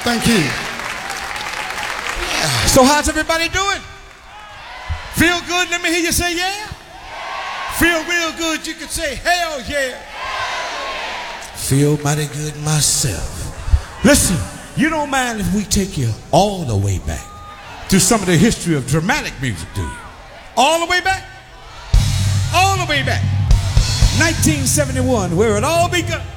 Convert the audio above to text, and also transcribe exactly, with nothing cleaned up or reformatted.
Thank you. So how's everybody doing? Feel good? Let me hear you say yeah. Feel real good? You can say hell yeah. Feel mighty good myself. Listen, you don't mind if we take you all the way back to some of the history of dramatic music, do you? All the way back? All the way back. nineteen seventy-one, where it all begun.